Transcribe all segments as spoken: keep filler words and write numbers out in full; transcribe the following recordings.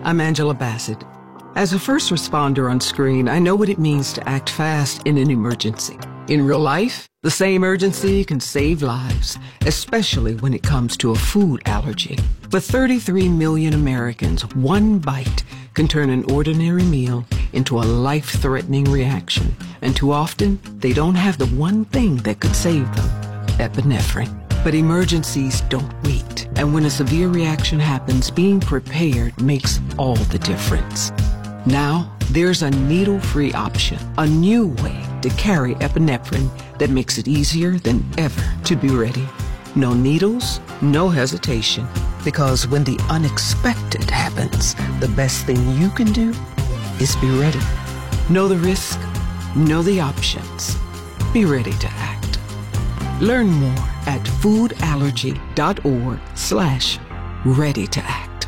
I'm Angela Bassett. As a first responder on screen, I know what it means to act fast in an emergency. In real life, the same urgency can save lives, especially when it comes to a food allergy. For thirty-three million Americans, one bite can turn an ordinary meal into a life-threatening reaction. And too often, they don't have the one thing that could save them, epinephrine. But emergencies don't wait. And when a severe reaction happens, being prepared makes all the difference. Now, there's a needle-free option, a new way to carry epinephrine that makes it easier than ever to be ready. No needles, no hesitation. Because when the unexpected happens, the best thing you can do is be ready. Know the risk, know the options. Be ready to act. Learn more at foodallergy.org slash ready to act.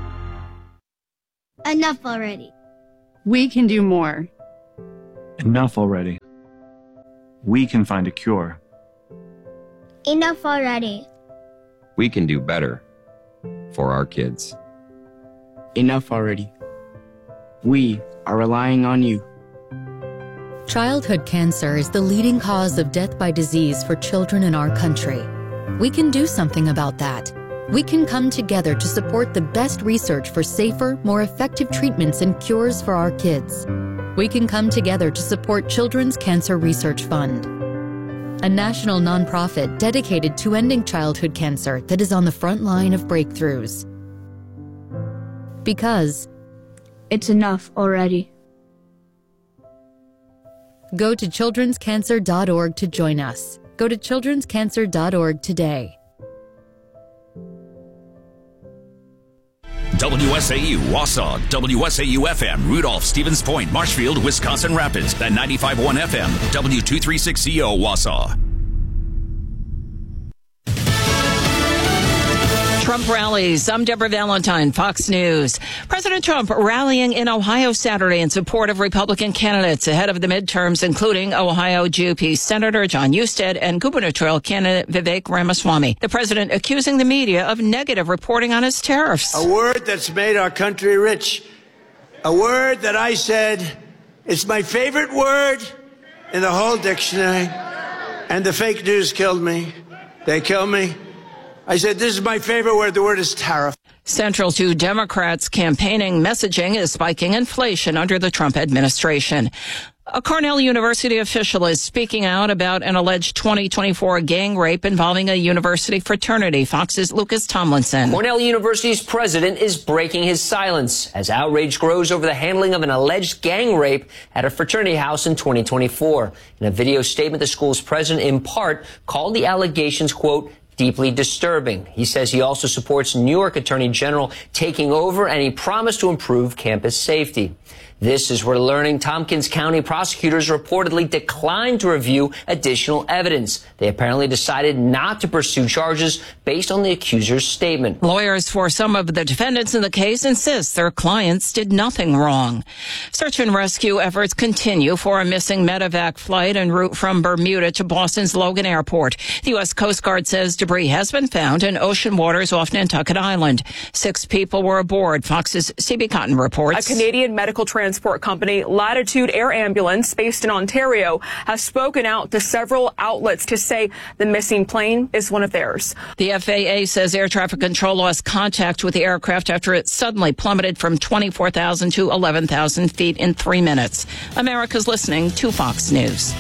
Enough already. We can do more. Enough already. We can find a cure. Enough already. We can do better for our kids. Enough already. We are relying on you. Childhood cancer is the leading cause of death by disease for children in our country. We can do something about that. We can come together to support the best research for safer, more effective treatments and cures for our kids. We can come together to support Children's Cancer Research Fund, a national nonprofit dedicated to ending childhood cancer that is on the front line of breakthroughs. Because it's enough already. Go to children's cancer dot org to join us. Go to children's cancer dot org today. W S A U, Wausau, W S A U F M, Rudolph, Stevens Point, Marshfield, Wisconsin Rapids, and ninety-five point one F M, W two thirty-six C O, Wausau. Trump rallies. I'm Deborah Valentine, Fox News. President Trump rallying in Ohio Saturday in support of Republican candidates ahead of the midterms, including Ohio G O P Senator John Husted and gubernatorial candidate Vivek Ramaswamy. The president accusing the media of negative reporting on his tariffs. A word that's made our country rich. A word that I said, it's my favorite word in the whole dictionary. And the fake news killed me. They killed me. I said, this is my favorite word. The word is tariff. Central to Democrats' campaigning messaging is spiking inflation under the Trump administration. A Cornell University official is speaking out about an alleged twenty twenty-four gang rape involving a university fraternity. Fox's Lucas Tomlinson. Cornell University's president is breaking his silence as outrage grows over the handling of an alleged gang rape at a fraternity house in twenty twenty-four. In a video statement, the school's president in part called the allegations, quote, deeply disturbing. He says he also supports New York Attorney General taking over, and he promised to improve campus safety. This is where learning Tompkins County prosecutors reportedly declined to review additional evidence. They apparently decided not to pursue charges based on the accuser's statement. Lawyers for some of the defendants in the case insist their clients did nothing wrong. Search and rescue efforts continue for a missing medevac flight en route from Bermuda to Boston's Logan Airport. The U S Coast Guard says debris has been found in ocean waters off Nantucket Island. Six people were aboard. Fox's C B Cotton reports. A Canadian medical transport company, Latitude Air Ambulance, based in Ontario, has spoken out to several outlets to say the missing plane is one of theirs. The F A A says air traffic control lost contact with the aircraft after it suddenly plummeted from twenty-four thousand to eleven thousand feet in three minutes. America's listening to Fox News.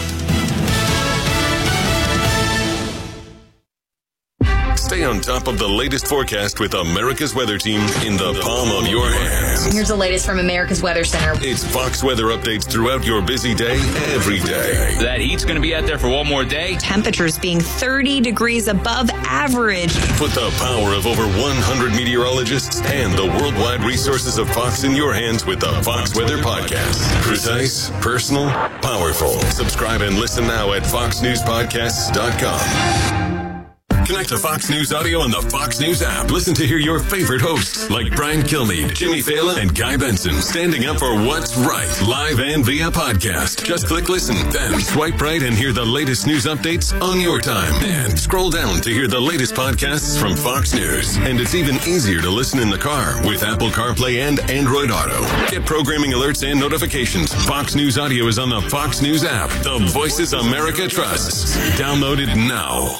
Stay on top of the latest forecast with America's Weather Team in the palm of your hands. Here's the latest from America's Weather Center. It's Fox weather updates throughout your busy day, every day. That heat's going to be out there for one more day. Temperatures being thirty degrees above average. Put the power of over one hundred meteorologists and the worldwide resources of Fox in your hands with the Fox Weather Podcast. Precise, personal, powerful. Subscribe and listen now at fox news podcasts dot com. Connect to Fox News Audio on the Fox News app. Listen to hear your favorite hosts like Brian Kilmeade, Jimmy Fallon, and Guy Benson standing up for what's right, live and via podcast. Just click listen, then swipe right and hear the latest news updates on your time. And scroll down to hear the latest podcasts from Fox News. And it's even easier to listen in the car with Apple CarPlay and Android Auto. Get programming alerts and notifications. Fox News Audio is on the Fox News app. The Voices America trusts. Download it now.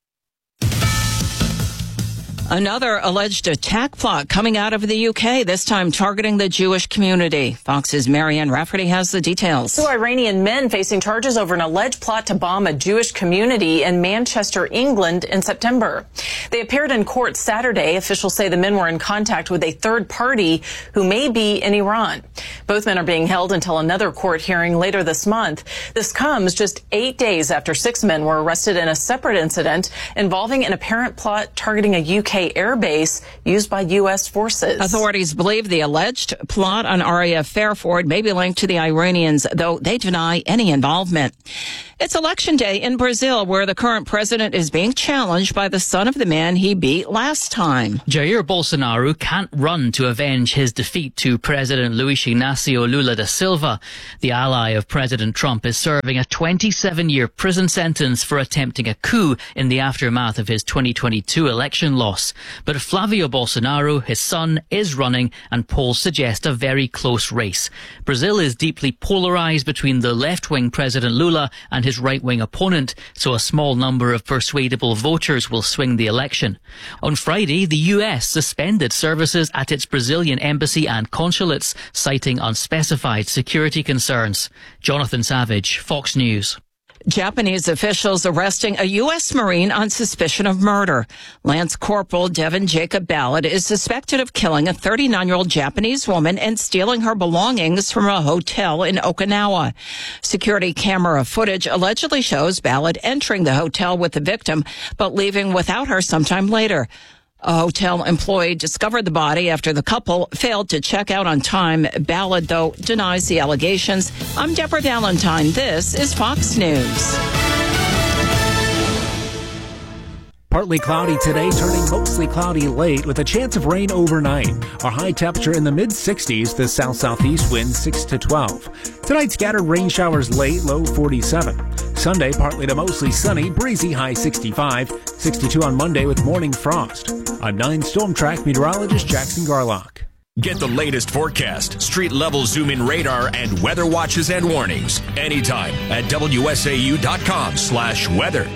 Another alleged attack plot coming out of the U K, this time targeting the Jewish community. Fox's Marianne Rafferty has the details. Two Iranian men facing charges over an alleged plot to bomb a Jewish community in Manchester, England in September. They appeared in court Saturday. Officials say the men were in contact with a third party who may be in Iran. Both men are being held until another court hearing later this month. This comes just eight days after six men were arrested in a separate incident involving an apparent plot targeting a U K airbase used by U S forces. Authorities believe the alleged plot on R A F Fairford may be linked to the Iranians, though they deny any involvement. It's election day in Brazil, where the current president is being challenged by the son of the man he beat last time. Jair Bolsonaro can't run to avenge his defeat to President Luiz Inácio Lula da Silva. The ally of President Trump is serving a twenty-seven-year prison sentence for attempting a coup in the aftermath of his twenty twenty-two election loss. But Flavio Bolsonaro, his son, is running, and polls suggest a very close race. Brazil is deeply polarized between the left-wing President Lula and his right-wing opponent, so a small number of persuadable voters will swing the election. On Friday, the U S suspended services at its Brazilian embassy and consulates, citing unspecified security concerns. Jonathan Savage, Fox News. Japanese officials arresting a U S Marine on suspicion of murder. Lance Corporal Devin Jacob Ballard is suspected of killing a thirty-nine-year-old Japanese woman and stealing her belongings from a hotel in Okinawa. Security camera footage allegedly shows Ballard entering the hotel with the victim, but leaving without her sometime later. A hotel employee discovered the body after the couple failed to check out on time. Ballard, though, denies the allegations. I'm Deborah Valentine. This is Fox News. Partly cloudy today, turning mostly cloudy late with a chance of rain overnight. Our high temperature in the mid sixties, the south-southeast wind six to twelve. Tonight, scattered rain showers late, low forty-seven. Sunday, partly to mostly sunny, breezy, high sixty-five. sixty-two on Monday with morning frost. I'm nine Storm Track meteorologist Jackson Garlock. Get the latest forecast, street-level zoom-in radar, and weather watches and warnings anytime at W S A U dot com slash weather.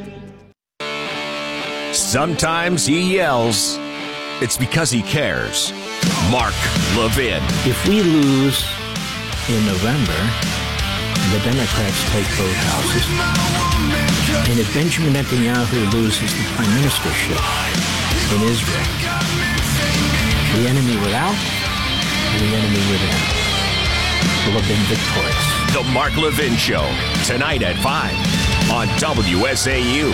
Sometimes he yells. It's because he cares. Mark Levin. If we lose in November, the Democrats take both houses, and if Benjamin Netanyahu loses the prime ministership in Israel, the enemy without and the enemy within will have been victorious. The Mark Levin Show, tonight at five on W S A U.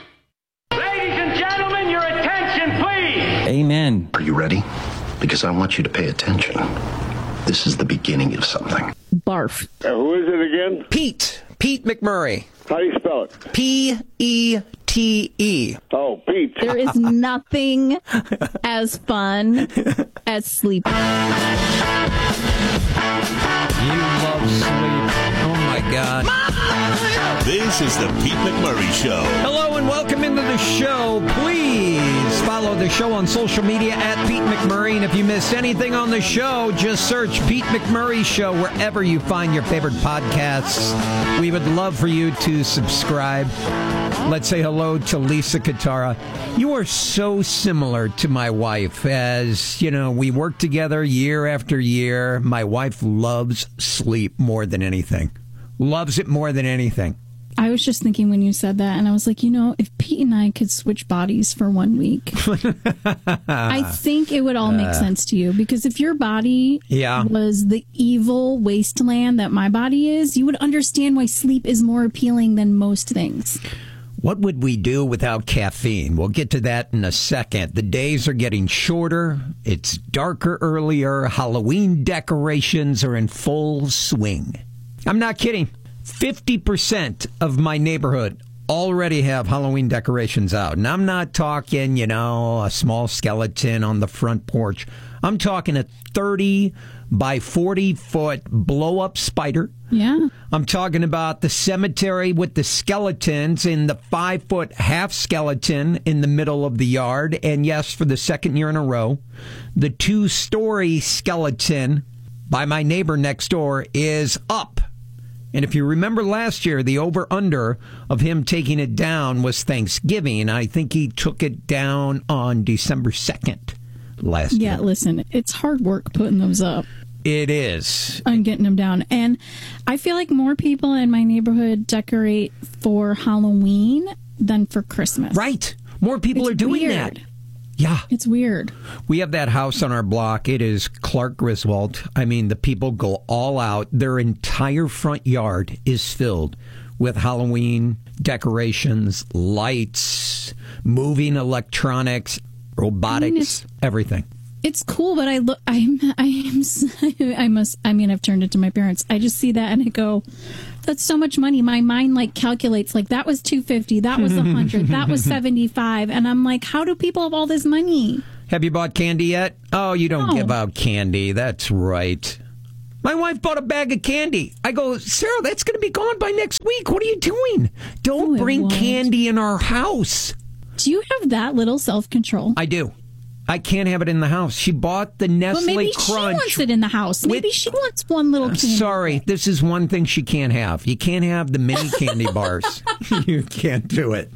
Amen. Are you ready? Because I want you to pay attention. This is the beginning of something. Barf. Uh, who is it again? Pete. Pete McMurray. How do you spell it? P E T E. Oh, Pete. There is nothing as fun as sleep. You love sleep. Oh, my God. This is the Pete McMurray Show. Hello and welcome into the show. Please follow the show on social media at Pete McMurray. And if you missed anything on the show, just search Pete McMurray Show wherever you find your favorite podcasts. We would love for you to subscribe. Let's say hello to Lisa Katara. You are so similar to my wife. As, you know, we work together year after year. My wife loves sleep more than anything. Loves it more than anything. I was just thinking when you said that, and I was like, you know, if Pete and I could switch bodies for one week, I think it would all make uh, sense to you. Because if your body yeah. was the evil wasteland that my body is, you would understand why sleep is more appealing than most things. What would we do without caffeine? We'll get to that in a second. The days are getting shorter. It's darker earlier. Halloween decorations are in full swing. I'm not kidding. fifty percent of my neighborhood already have Halloween decorations out. And I'm not talking, you know, a small skeleton on the front porch. I'm talking a thirty by forty foot blow up spider. Yeah. I'm talking about the cemetery with the skeletons and the five foot half skeleton in the middle of the yard. And yes, for the second year in a row, the two story skeleton by my neighbor next door is up. And if you remember last year, the over-under of him taking it down was Thanksgiving. I think he took it down on December second last yeah, year. Yeah, listen, it's hard work putting those up. It is. And getting them down. And I feel like more people in my neighborhood decorate for Halloween than for Christmas. Right. More people it's are doing weird. that. Yeah. It's weird. We have that house on our block. It is Clark Griswold. I mean, the people go all out. Their entire front yard is filled with Halloween decorations, lights, moving electronics, robotics, I mean, everything. It's cool, but I look, I'm, I'm, I must, I mean, I've turned it to my parents. I just see that and I go, that's so much money. My mind like calculates like that was two hundred fifty, that was one hundred, that was seventy-five. And I'm like, how do people have all this money? Have you bought candy yet? Oh, you don't no. give out candy. That's right. My wife bought a bag of candy. I go, Sarah, that's going to be gone by next week. What are you doing? Don't oh, bring candy in our house. Do you have that little self-control? I do. I can't have it in the house. She bought the Nestle well, maybe Crunch. She wants it in the house. Maybe with, she wants one little candy. Sorry, this is one thing she can't have. You can't have the mini candy bars. You can't do it.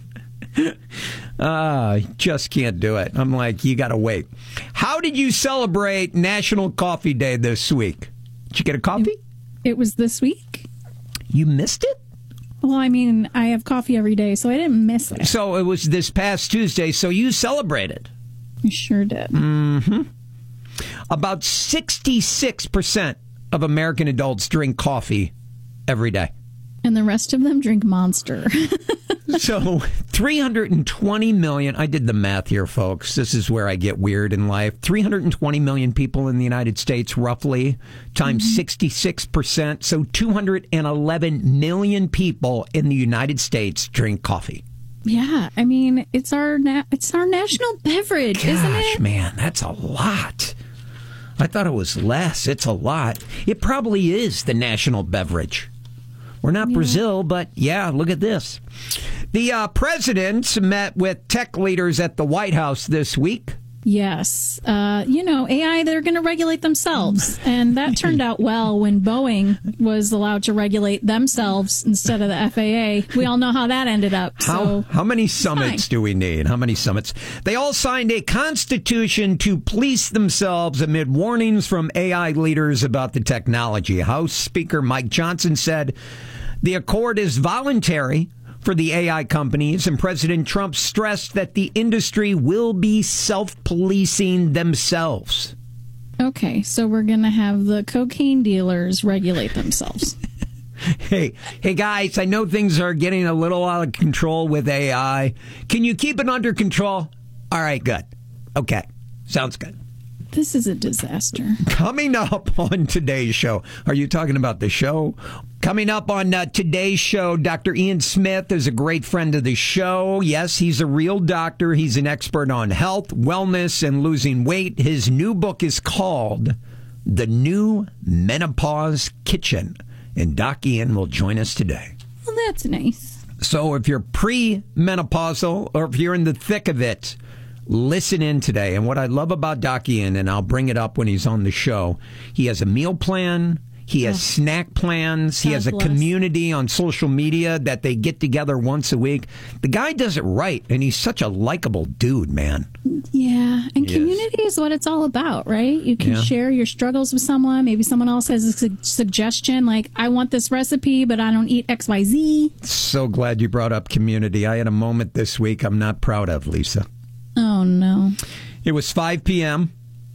Uh, just can't do it. I'm like, you got to wait. How did you celebrate National Coffee Day this week? Did you get a coffee? It, it was this week. You missed it? Well, I mean, I have coffee every day, so I didn't miss it. So it was this past Tuesday, so you celebrated. You sure did. Mm-hmm. About sixty-six percent of American adults drink coffee every day. And the rest of them drink Monster. So three hundred twenty million, I did the math here, folks. This is where I get weird in life. three hundred twenty million people in the United States, roughly, times mm-hmm. sixty-six percent. So two hundred eleven million people in the United States drink coffee. Yeah, I mean, it's our na- it's our national beverage, Gosh, isn't it? Man, that's a lot. I thought it was less. It's a lot. It probably is the national beverage. We're not yeah. Brazil, but yeah, look at this. The uh, president met with tech leaders at the White House this week. Yes. Uh, you know, A I, they're going to regulate themselves. And that turned out well when Boeing was allowed to regulate themselves instead of the F A A. We all know how that ended up. How, so how many summits fine. do we need? How many summits? They all signed a constitution to police themselves amid warnings from A I leaders about the technology. House Speaker Mike Johnson said the accord is voluntary for the A I companies, and President Trump stressed that the industry will be self-policing themselves. Okay, so we're going to have the cocaine dealers regulate themselves. Hey, hey guys, I know things are getting a little out of control with A I. Can you keep it under control? All right, good. Okay, sounds good. This is a disaster. Coming up on today's show. Are you talking about the show? Coming up on uh, today's show, Doctor Ian Smith is a great friend of the show. Yes, he's a real doctor. He's an expert on health, wellness, and losing weight. His new book is called The New Menopause Kitchen. And Doc Ian will join us today. Well, that's nice. So if you're pre-menopausal or if you're in the thick of it, listen in today. And what I love about Doc Ian, and I'll bring it up when he's on the show, he has a meal plan. He has yeah. snack plans. He God has a bless. community on social media that they get together once a week. The guy does it right, and he's such a likable dude, man. Yeah, and he community is. is what it's all about, right? You can yeah. share your struggles with someone. Maybe someone else has a su- suggestion, like, I want this recipe, but I don't eat X Y Z. So glad you brought up community. I had a moment this week I'm not proud of, Lisa. Oh, no. It was five p.m.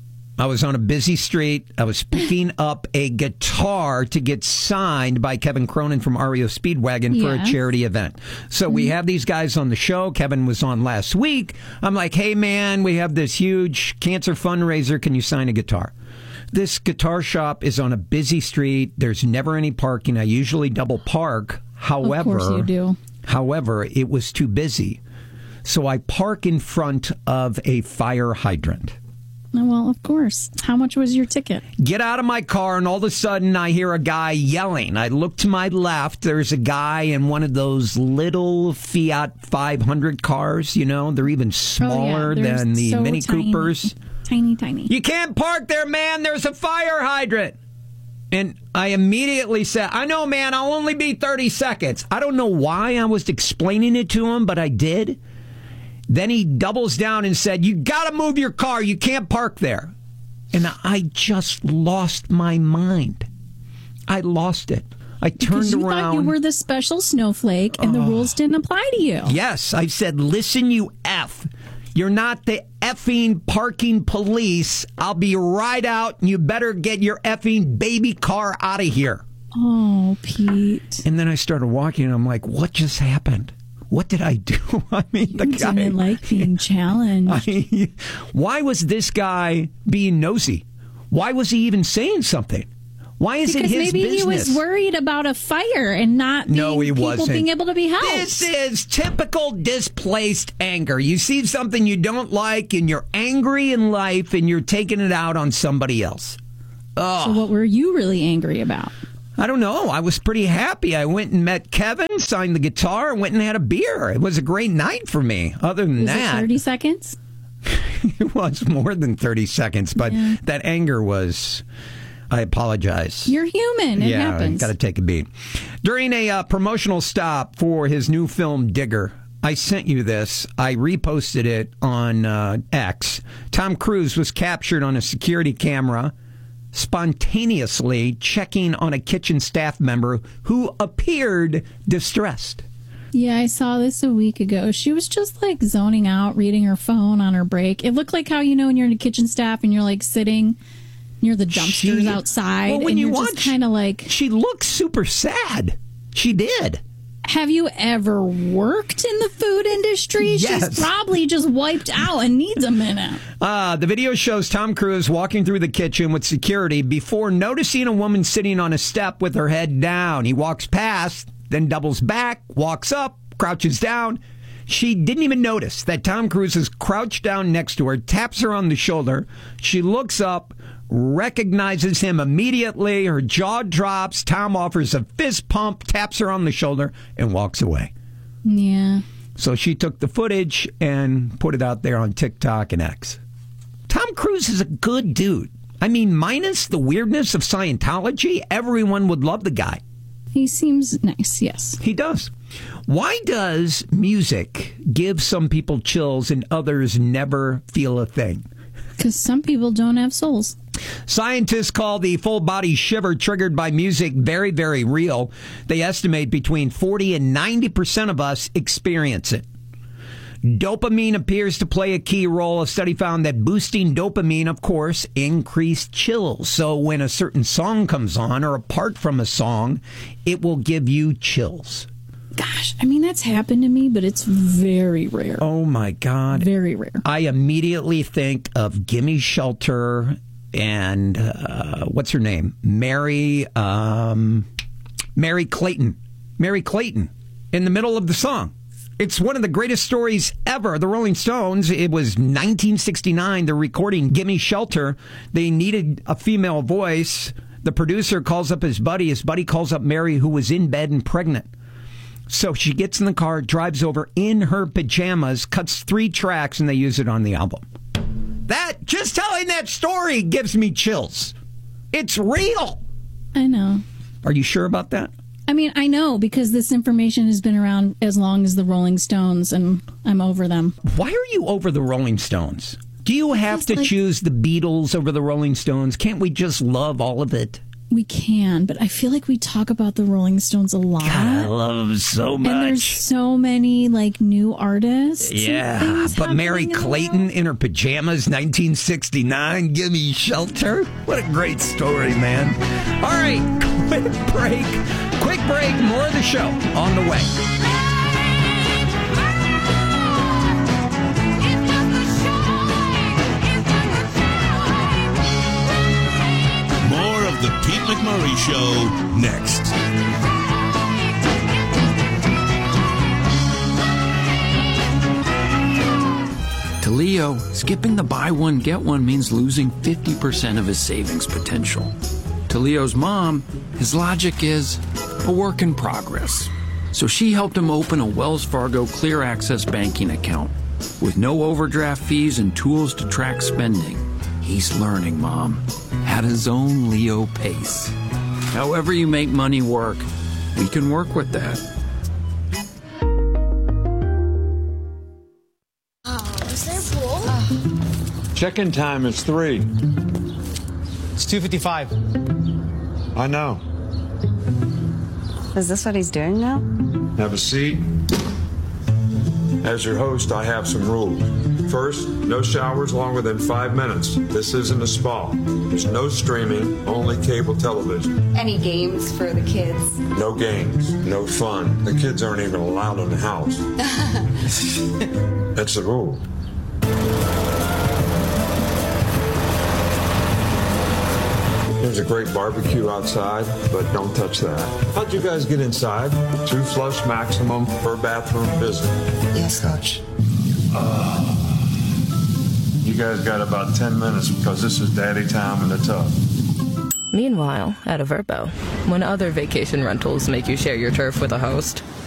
I was on a busy street. I was picking up a guitar to get signed by Kevin Cronin from R E O Speedwagon for yes. a charity event. So mm-hmm. we have these guys on the show. Kevin was on last week. I'm like, hey, man, we have this huge cancer fundraiser. Can you sign a guitar? This guitar shop is on a busy street. There's never any parking. I usually double park. However, of course you do. However, it was too busy. So I park in front of a fire hydrant. Well, of course. How much was your ticket? Get out of my car, and all of a sudden I hear a guy yelling. I look to my left. There's a guy in one of those little Fiat five hundred cars. You know, they're even smaller oh, yeah. than the so Mini tiny. Coopers. Tiny, tiny. You can't park there, man. There's a fire hydrant. And I immediately said, I know, man, I'll only be thirty seconds. I don't know why I was explaining it to him, but I did. Then he doubles down and said, you got to move your car. You can't park there. And I just lost my mind. I lost it. I turned because you around. Thought you were the special snowflake and oh. the rules didn't apply to you. Yes. I said, listen, you F. You're not the effing parking police. I'll be right out, and you better get your effing baby car out of here. Oh, Pete. And then I started walking, and I'm like, what just happened? What did I do? I mean, the you guy didn't like being challenged. I, why was this guy being nosy? Why was he even saying something? Why is because it his maybe business? He was worried about a fire and not being, no, he people wasn't. being able to be helped. This is typical displaced anger. You see something you don't like, and you're angry in life, and you're taking it out on somebody else. Oh. So what were you really angry about? I don't know. I was pretty happy. I went and met Kevin, signed the guitar, went and had a beer. It was a great night for me. Other than was that, it thirty seconds? It was more than thirty seconds, but yeah. That anger was. I apologize. You're human. It yeah, happens. Got to take a beat. During a uh, promotional stop for his new film, Digger, I sent you this. I reposted it on uh, X. Tom Cruise was captured on a security camera spontaneously checking on a kitchen staff member who appeared distressed. Yeah, I saw this a week ago. She was just like zoning out, reading her phone on her break. It looked like how, you know, when you're in a kitchen staff and you're like sitting near the dumpsters she, outside. Well, when and you you're watch, just kind of like. She looks super sad. She did. Have you ever worked in the food industry? Yes. She's probably just wiped out and needs a minute. Uh, the video shows Tom Cruise walking through the kitchen with security before noticing a woman sitting on a step with her head down. He walks past, then doubles back, walks up, crouches down. She didn't even notice that Tom Cruise is crouched down next to her, taps her on the shoulder. She looks up, recognizes him immediately. Her jaw drops. Tom offers a fist pump, taps her on the shoulder, and walks away. Yeah. So she took the footage and put it out there on TikTok and X. Tom Cruise is a good dude. I mean, minus the weirdness of Scientology, everyone would love the guy. He seems nice, yes. He does. Why does music give some people chills and others never feel a thing? Because some people don't have souls. Scientists call the full-body shiver triggered by music very, very real. They estimate between forty and ninety percent of us experience it. Dopamine appears to play a key role. A study found that boosting dopamine, of course, increased chills. So when a certain song comes on or apart from a song, it will give you chills. Gosh, I mean, that's happened to me, but it's very rare. Oh, my God. Very rare. I immediately think of Gimme Shelter and uh, what's her name? Mary, um, Mary Clayton. Mary Clayton in the middle of the song. It's one of the greatest stories ever. The Rolling Stones, it was nineteen sixty-nine. They're recording Gimme Shelter. They needed a female voice. The producer calls up his buddy. His buddy calls up Mary, who was in bed and pregnant. So she gets in the car, drives over in her pajamas, cuts three tracks, and they use it on the album. That, just telling that story gives me chills. It's real. I know. Are you sure about that? I mean, I know, because this information has been around as long as the Rolling Stones, and I'm over them. Why are you over the Rolling Stones? Do you have to like, choose the Beatles over the Rolling Stones? Can't we just love all of it? We can, but I feel like we talk about the Rolling Stones a lot. God, I love them so much. And there's so many, like, new artists. Yeah, but Mary Clayton in her pajamas, nineteen sixty-nine, Gimme Shelter. What a great story, man. All right, quick break. Quick break, more of the show on the way. The Pete McMurray Show next. Leo, skipping the buy one, get one means losing fifty percent of his savings potential. To Leo's mom, his logic is a work in progress. So she helped him open a Wells Fargo Clear Access banking account with no overdraft fees and tools to track spending. He's learning, Mom, at his own Leo pace. However you make money work, we can work with that. Oh, is there a pool? Check-in time is three. It's two fifty-five. I know. Is this what he's doing now? Have a seat. As your host, I have some rules. First, no showers longer than five minutes. This isn't a spa. There's no streaming, only cable television. Any games for the kids? No games, no fun. The kids aren't even allowed in the house. That's the rule. There's a great barbecue outside, but don't touch that. How'd you guys get inside? Two flush maximum per bathroom visit. Yes, Coach. Uh, you guys got about ten minutes because this is daddy time in the tub. Meanwhile, at a Verbo, when other vacation rentals make you share your turf with a host,